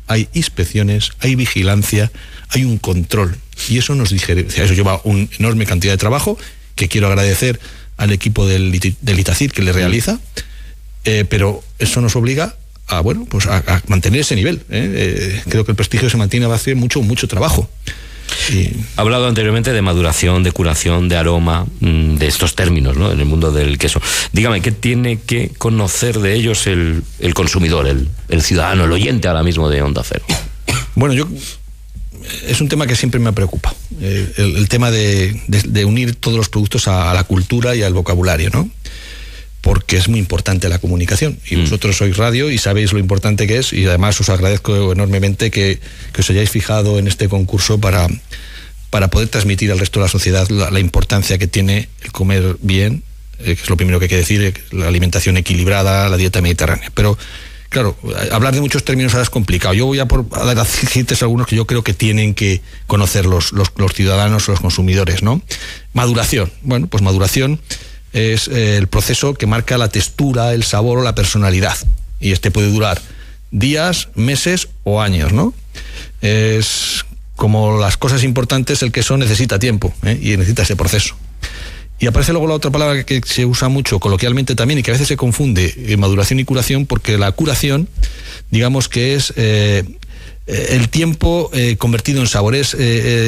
hay inspecciones, hay vigilancia, hay un control. Y eso nos diferencia. Eso lleva una enorme cantidad de trabajo, que quiero agradecer al equipo del ITACID que le realiza, pero eso nos obliga a mantener ese nivel. Creo que el prestigio se mantiene a base de mucho trabajo. Ha hablado anteriormente de maduración, de curación, de aroma, de estos términos, ¿no?, en el mundo del queso. Dígame, ¿qué tiene que conocer de ellos el consumidor, el ciudadano, el oyente ahora mismo de Onda Cero? Bueno, es un tema que siempre me preocupa, el tema de unir todos los productos a la cultura y al vocabulario, ¿no? Porque es muy importante la comunicación, y vosotros sois radio y sabéis lo importante que es, y además os agradezco enormemente que os hayáis fijado en este concurso para poder transmitir al resto de la sociedad la importancia que tiene el comer bien, que es lo primero que hay que decir, la alimentación equilibrada, la dieta mediterránea. Pero claro, hablar de muchos términos ahora es complicado. Yo voy a decirte algunos que yo creo que tienen que conocer los ciudadanos o los consumidores, ¿no? Maduración. Bueno, pues maduración es el proceso que marca la textura, el sabor o la personalidad. Y este puede durar días, meses o años, ¿no? Es como las cosas importantes, el queso necesita tiempo, y necesita ese proceso. Y aparece luego la otra palabra que se usa mucho coloquialmente también y que a veces se confunde, maduración y curación, porque la curación, digamos que es el tiempo convertido en sabor, es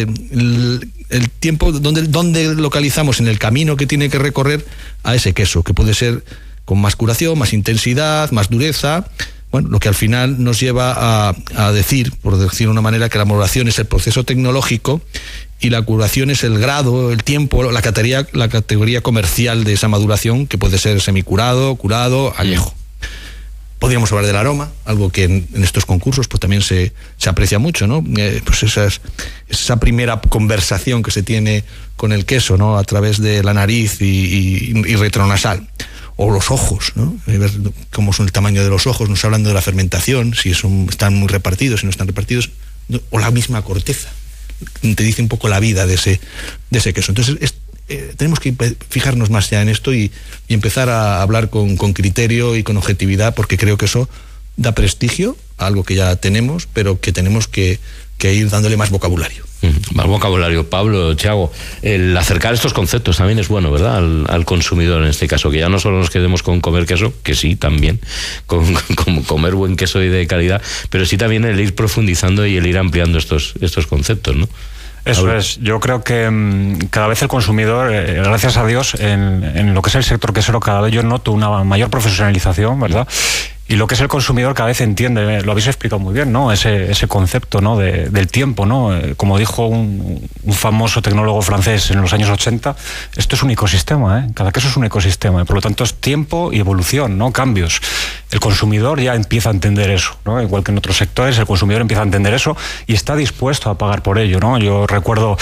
el tiempo donde localizamos en el camino que tiene que recorrer a ese queso, que puede ser con más curación, más intensidad, más dureza. Bueno, lo que al final nos lleva a decir, por decir de una manera, que la maduración es el proceso tecnológico y la curación es el grado, el tiempo, la categoría comercial de esa maduración, que puede ser semicurado, curado, añejo. Podríamos hablar del aroma, algo que en estos concursos pues también se aprecia mucho, ¿no? Pues esa primera conversación que se tiene con el queso, ¿no?, a través de la nariz y retronasal. O los ojos, ¿no? Ver cómo son el tamaño de los ojos, nos hablando de la fermentación, si están muy repartidos, si no están repartidos, o la misma corteza, te dice un poco la vida de ese queso. Entonces tenemos que fijarnos más ya en esto y empezar a hablar con criterio y con objetividad, porque creo que eso da prestigio a algo que ya tenemos, pero que tenemos que ir dándole más vocabulario. Más vocabulario. Pablo, Thiago, el acercar estos conceptos también es bueno, ¿verdad?, al consumidor en este caso, que ya no solo nos quedemos con comer queso, que sí, también, con comer buen queso y de calidad, pero sí también el ir profundizando y el ir ampliando estos conceptos, ¿no? Eso es, yo creo que cada vez el consumidor, gracias a Dios, en lo que es el sector quesero, cada vez yo noto una mayor profesionalización, ¿verdad? Y lo que es el consumidor cada vez entiende, lo habéis explicado muy bien, ¿no?, ese concepto, ¿no?, del tiempo, ¿no? Como dijo un famoso tecnólogo francés en los años 80, esto es un ecosistema, cada queso es un ecosistema, por lo tanto es tiempo y evolución, ¿no?, cambios. El consumidor ya empieza a entender eso, ¿no? Igual que en otros sectores, el consumidor empieza a entender eso y está dispuesto a pagar por ello, ¿no? Yo recuerdo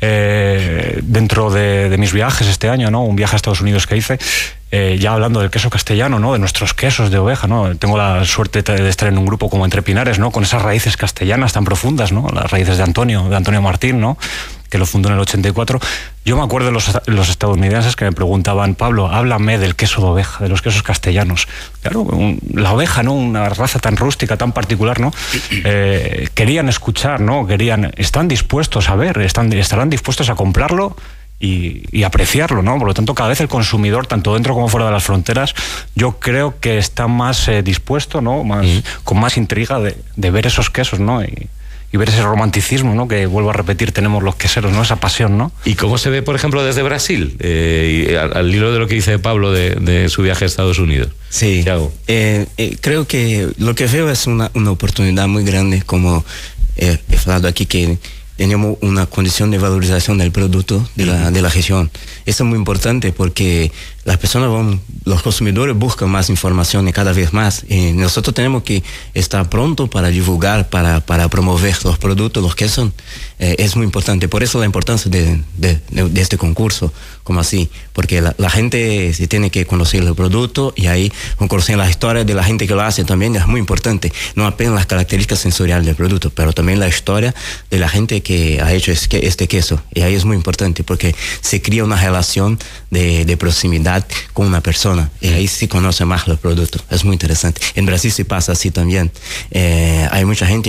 dentro de mis viajes este año, ¿no?, un viaje a Estados Unidos que hice, ya hablando del queso castellano, ¿no?, de nuestros quesos de oveja, ¿no? Tengo la suerte de estar en un grupo como Entre Pinares, ¿no?, con esas raíces castellanas tan profundas, ¿no?, las raíces de Antonio Martín, ¿no?, que lo fundó en el 84. Yo me acuerdo de los estadounidenses que me preguntaban: Pablo, háblame del queso de oveja, de los quesos castellanos. Claro, la oveja, ¿no?, una raza tan rústica, tan particular, ¿no? Querían escuchar, ¿no?, están dispuestos a ver, estarán dispuestos a comprarlo y apreciarlo, ¿no? Por lo tanto, cada vez el consumidor, tanto dentro como fuera de las fronteras, yo creo que está más dispuesto, ¿no?, con más intriga de ver esos quesos, ¿no?, y ver ese romanticismo, ¿no?, que, vuelvo a repetir, tenemos los queseros, ¿no?, esa pasión, ¿no? ¿Y cómo se ve, por ejemplo, desde Brasil? Al hilo de lo que dice Pablo de su viaje a Estados Unidos. Sí, creo que lo que veo es una oportunidad muy grande, como he hablado aquí, que tenemos una condición de valorización del producto de la región. Eso es muy importante porque las personas los consumidores buscan más información y cada vez más. Y nosotros tenemos que estar pronto para divulgar, para promover los productos, los quesos. Es muy importante. Por eso la importancia de este concurso, como así. Porque la gente se tiene que conocer el producto y ahí conocer la historia de la gente que lo hace también es muy importante. No apenas las características sensoriales del producto, pero también la historia de la gente que ha hecho este queso. Y ahí es muy importante porque se crea una relación de proximidad con una persona y ahí se conoce más los productos. Es muy interesante. En Brasil se pasa así también. Hay mucha gente